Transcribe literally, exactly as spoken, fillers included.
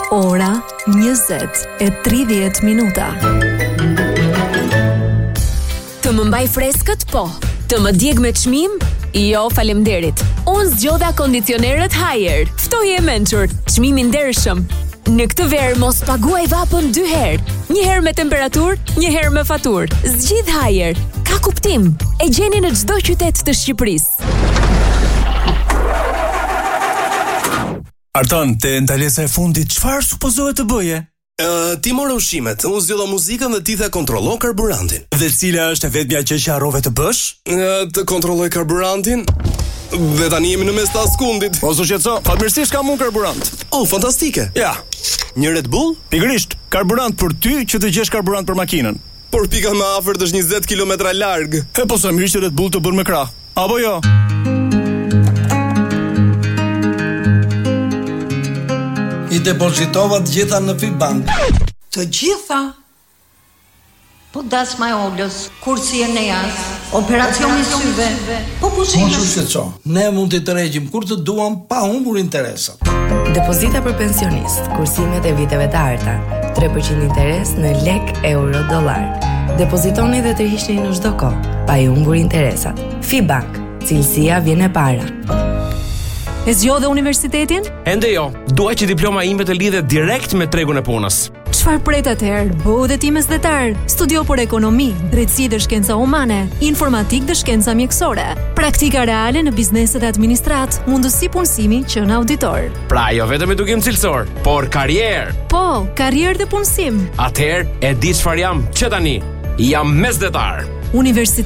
Ora njëzet e tridhjetë minuta. Të më mbaj freskët, po. Të më djeg me çmim? Jo, faleminderit. Unë zgjodha kondicionerët Haier. Ftoje e mençur, çmim i ndershëm. Në këtë verë mos paguaj vapën dy herë. Një herë me temperaturë, një herë me faturë. Zgjidh Haier. Ka kuptim. E gjeni në çdo qytet të Shqipërisë. Arton, te ndalesa e fundit, çfarë supozohet të bëje? Uh, ti morë ushqimet, unë zgjodha muzikën dhe ti the kontrollo karburantin. Dhe cila është e vetmja gjë që harrove të bësh? Uh, të kontrolloj karburantin. Dhe tani jemi në mes të askundit. O shqetëso, fatmirësisht kam unë karburant. Oh, fantastike. Ja. Një Red Bull? Pikërisht, karburant për ty që të gjesh karburant për makinën. Por pika më afërt është njëzet kilometra larg. E po sa mirë që Red Bull të bën me krah. Apo jo? I depozitova të gjitha në Fibank. Të gjitha? Po dasma e Olës, kursi e Neas, operacioni syve, po pushime. Mos u shqetëso. Ne mund t'i tërheqim kur të duam pa humbur interesat. Depozita për pensionist, kursimet e viteve të arta, tre përqind interes në lek, euro, dollar. Depozitoni dhe tërhiqni në çdo kohë, pa i humbur interesat. Fibank, cilësia vjen e para. E zgjodhe universitetin? Ende jo, duaj që diploma ime të lidhet direkt me tregun e punës. Çfarë pret atëherë? Bëu dhe ti mesdhetar. Studio për ekonomi, drejtësi dhe shkenca humane, informatik dhe shkenca mjekësore, praktika reale në bizneset e administrat, mundësi punësimi që në auditor. Pra jo vetëm edukim cilësor, por karrierë. Po, karrierë dhe punësim. Atëherë e di çfarë jam që tani. Jam mesdhetar. Universiteti